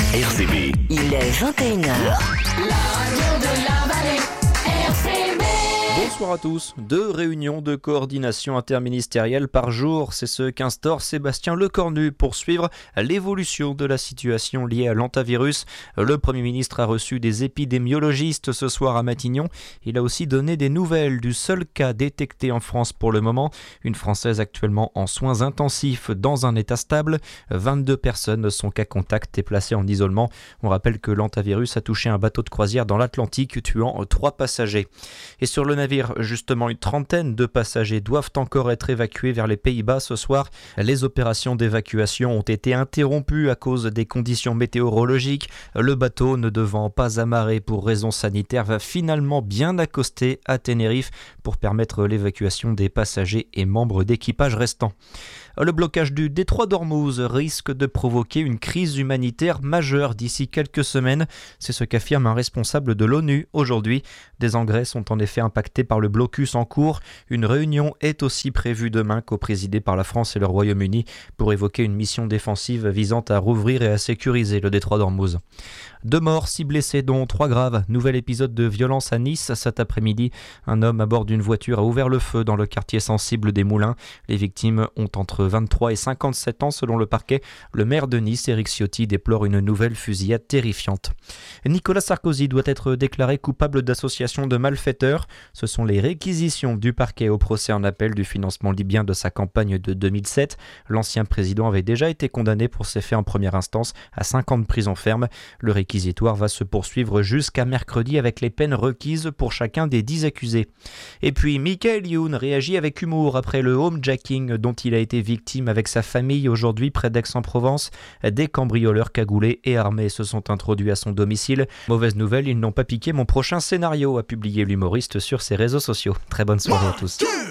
RCB. Il est 21h. La radio de la vallée, RCB. Bonsoir à tous. 2 réunions de coordination interministérielle par jour, c'est ce qu'instaure Sébastien Lecornu pour suivre l'évolution de la situation liée à l'hantavirus. Le Premier ministre a reçu des épidémiologistes ce soir à Matignon. Il a aussi donné des nouvelles du seul cas détecté en France pour le moment. Une Française actuellement en soins intensifs dans un état stable. 22 personnes sont cas contact et placées en isolement. On rappelle que l'hantavirus a touché un bateau de croisière dans l'Atlantique, tuant 3 passagers. Et sur le navire, justement, une trentaine de passagers doivent encore être évacués vers les Pays-Bas ce soir. Les opérations d'évacuation ont été interrompues à cause des conditions météorologiques. Le bateau, ne devant pas amarrer pour raisons sanitaires, va finalement bien accoster à Tenerife pour permettre l'évacuation des passagers et membres d'équipage restants. Le blocage du détroit d'Ormuz risque de provoquer une crise humanitaire majeure d'ici quelques semaines. C'est ce qu'affirme un responsable de l'ONU aujourd'hui. Des engrais sont en effet impactés par le blocus en cours. Une réunion est aussi prévue demain, coprésidée par la France et le Royaume-Uni, pour évoquer une mission défensive visant à rouvrir et à sécuriser le détroit d'Ormuz. 2 morts, 6 blessés, dont 3 graves. Nouvel épisode de violence à Nice cet après-midi. Un homme à bord d'une voiture a ouvert le feu dans le quartier sensible des Moulins. Les victimes ont entre 23 et 57 ans selon le parquet. Le maire de Nice, Éric Ciotti, déplore une nouvelle fusillade terrifiante. Nicolas Sarkozy doit être déclaré coupable d'association de malfaiteurs. Ce sont les réquisitions du parquet au procès en appel du financement libyen de sa campagne de 2007. L'ancien président avait déjà été condamné pour ces faits en première instance à 5 ans de prison ferme. Le réquisitoire va se poursuivre jusqu'à mercredi avec les peines requises pour chacun des 10 accusés. Et puis Michael Youn réagit avec humour après le homejacking dont il a été victime avec sa famille aujourd'hui près d'Aix-en-Provence. Des cambrioleurs cagoulés et armés se sont introduits à son domicile. Mauvaise nouvelle, ils n'ont pas piqué mon prochain scénario, a publié l'humoriste sur ses réseaux sociaux. Très bonne soirée à tous.